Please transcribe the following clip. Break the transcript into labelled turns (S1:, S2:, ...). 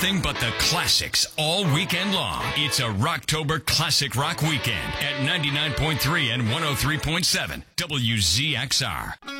S1: nothing but the classics all weekend long. It's a Rocktober Classic Rock Weekend at 99.3 and 103.7 WZXR.